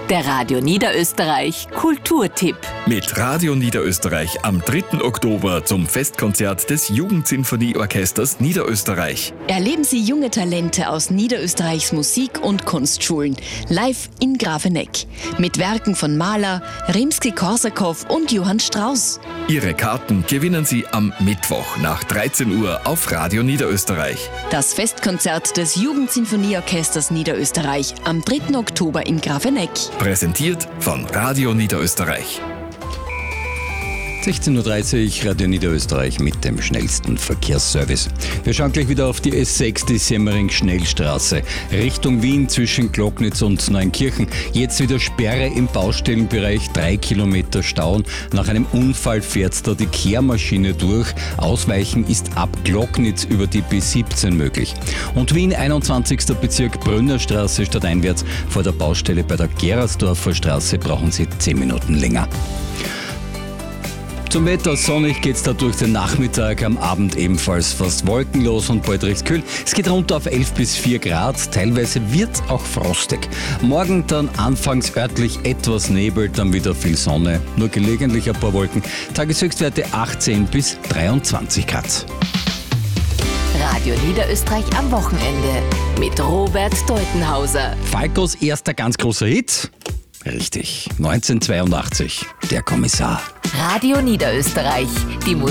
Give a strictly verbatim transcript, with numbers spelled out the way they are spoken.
Der Radio Niederösterreich Kulturtipp. Mit Radio Niederösterreich am dritten Oktober zum Festkonzert des Jugendsinfonieorchesters Niederösterreich. Erleben Sie junge Talente aus Niederösterreichs Musik- und Kunstschulen live in Grafeneck mit Werken von Mahler, Rimski-Korsakow und Johann Strauss. Ihre Karten gewinnen Sie am Mittwoch nach dreizehn Uhr auf Radio Niederösterreich. Das Festkonzert des Jugendsinfonieorchesters Niederösterreich am dritten Oktober in Grafeneck. Präsentiert von Radio Niederösterreich. sechzehn Uhr dreißig, Radio Niederösterreich mit dem schnellsten Verkehrsservice. Wir schauen gleich wieder auf die S sechs, die Semmering-Schnellstraße, Richtung Wien zwischen Glocknitz und Neunkirchen. Jetzt wieder Sperre im Baustellenbereich, drei Kilometer Stauen. Nach einem Unfall fährt da die Kehrmaschine durch. Ausweichen ist ab Glocknitz über die B siebzehn möglich. Und Wien, einundzwanzigster Bezirk, Brünnerstraße stadteinwärts vor der Baustelle bei der Gerasdorfer Straße brauchen Sie zehn Minuten länger. Zum Wetter, sonnig geht's da durch den Nachmittag, am Abend ebenfalls fast wolkenlos und bald recht kühl. Es geht runter auf elf bis vier Grad, teilweise wird auch frostig. Morgen dann anfangs örtlich etwas Nebel, dann wieder viel Sonne, nur gelegentlich ein paar Wolken. Tageshöchstwerte achtzehn bis dreiundzwanzig Grad. Radio Niederösterreich am Wochenende mit Robert Deutenhauser. Falkos erster ganz großer Hit? Richtig, neunzehnhundertzweiundachtzig, der Kommissar. Radio Niederösterreich, die Musik